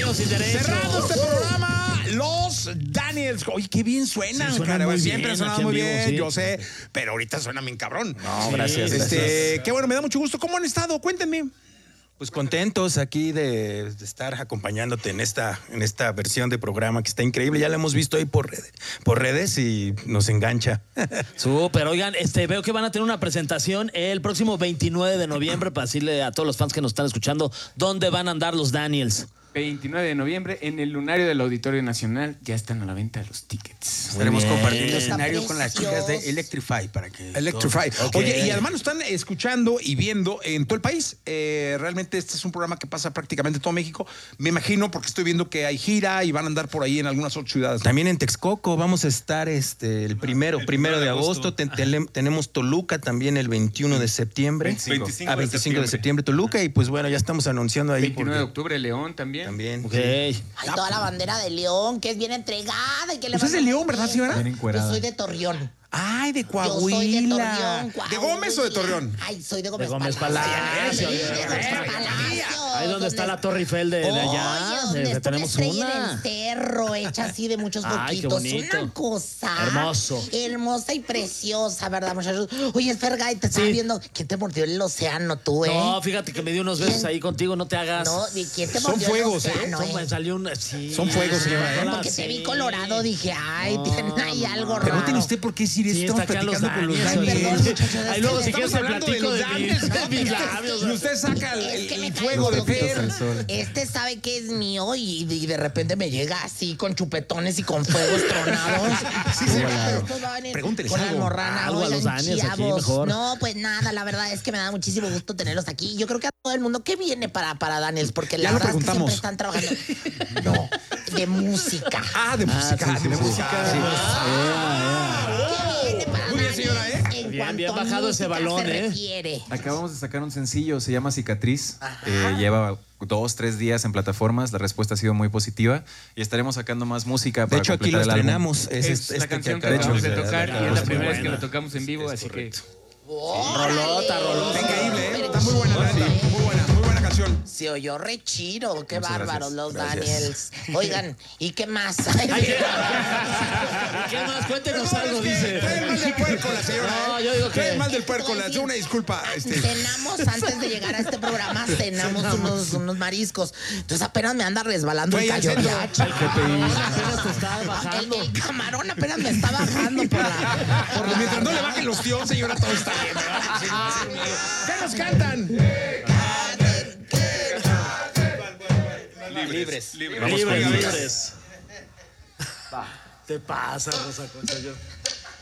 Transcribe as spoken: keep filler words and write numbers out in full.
Vecinos sin derecho. Cerrando este programa, los Daniels. Oye, qué bien suenan, sí, suenan cara. muy Siempre bien, sonado aquí en muy vivo, bien, sí. yo sé. Pero ahorita suenan bien cabrón. No, Sí, gracias. Este, gracias. qué bueno, me da mucho gusto. ¿Cómo han estado? Cuéntenme. Pues contentos aquí de, de estar acompañándote en esta, en esta versión de programa que está increíble. Ya la hemos visto ahí por redes, por redes y nos engancha. Súper, oigan, este, veo que van a tener una presentación el próximo veintinueve de noviembre para decirle a todos los fans que nos están escuchando dónde van a andar los Daniels. veintinueve de noviembre en el Lunario del Auditorio Nacional. Ya están a la venta los tickets. Estaremos bien. compartiendo Está escenario con las chicas de precioso. Electrify para que Electrify. todo- Ok. Oye, y además nos están escuchando y viendo en todo el país. Eh, realmente este es un programa que pasa prácticamente en todo México. Me imagino porque estoy viendo que hay gira y van a andar por ahí en algunas otras ciudades. También en Texcoco vamos a estar este el primero, primero de agosto. Ten- tele- tenemos Toluca también el veintiuno de septiembre. veinticinco. Ah, veinticinco de septiembre Toluca y pues bueno, ya estamos anunciando ahí. veintinueve de porque octubre, León también. También. Ok. Ay, toda la bandera de León, que es bien entregada y que le Usted es de manda León, ¿verdad, señora? Yo soy de Torreón. Ay, de Yo soy de Coahuila. Torreón. ¿De Gómez o de Torreón? Ay, soy de Gómez, De Gómez Palacio. Palacio. Sí, de Gómez Palacio. Ahí donde está la Torre Eiffel de, de Oye, allá. donde de- está tenemos una estrella una. del cerro hecha así de muchos Ay, qué boquitos. bonito. Una cosa Hermoso. hermosa y preciosa, ¿verdad, muchachos? Oye, Fergay, te estaba Sí. viendo. ¿Quién te mordió el océano, tú, eh? No, fíjate que me dio unos besos ahí contigo, no te hagas. No, ¿y quién te Son mordió fuegos, el ¿eh? océano, Son- eh? salió un, sí. Son fuegos, señora, ¿eh? Porque te vi Sí. colorado, dije, ay, No, tiene ahí algo no. raro. Pero no tiene usted por qué decir eso. Sí, Estamos está acá los platicando con los Daniels, Daniels. Perdón, muchachos, Ahí luego si estamos quieres te hablando de platico los de, Daniels, mis, ¿no? mis labios. Y usted saca el, Es el- que me el cae fuego de gordo que Fer. Este sabe que es mío y, y de repente me llega así con chupetones y con fuegos tronados. Sí, sí, claro. Después va a venir Pregúnteles con algo. almorrana. Algo a los Oigan, Daniels aquí, chavos. mejor. No, pues nada, la verdad es que me da muchísimo gusto tenerlos aquí. Yo creo que a todo el mundo, ¿qué viene para, para Daniels? Porque la Ya lo verdad es que preguntamos. siempre están trabajando. No, de música. Ah, de música. sí, de sí, música. sí. ¿Qué viene para Muy bien, Daniels señora, ¿eh? en Bien, cuanto bien a bajado ese música balón, se ¿eh? refiere? Acabamos de sacar un sencillo, se llama Cicatriz. Eh, lleva dos, tres días en plataformas. La respuesta ha sido muy positiva y estaremos sacando más música. De para hecho, aquí lo completar el álbum. estrenamos. Es, Es este- la este canción que acabamos acabamos de tocar y es la muy primera vez que buena. la tocamos en vivo, así que... Rolota, rolota. Está increíble, ¿eh? Está muy buena, la neta. Muy buena, muy buena canción. Se oyó re chido, qué Muchas bárbaros gracias. los Gracias. Daniels. Oigan, ¿y qué más? Ay, ¿qué? ¿Qué más? Cuéntenos algo, dice. Trae el mal del puerco la señora. No, ¿eh? yo digo que- Trae el mal del puerco la una disculpa. Este. Cenamos antes de llegar a este programa, cenamos unos, unos mariscos. Entonces apenas me anda resbalando el Fue ahí al callo. centro. Ya, chico. Apenas te está El, bajando. el camarón apenas me está bajando por la... por la- Mientras no le bajen los tíos, señora, todo está bien. ¿verdad? ¿Qué nos cantan? Libres. Vamos Libres, con libres. Te pasa, Rosa Concha. Yo.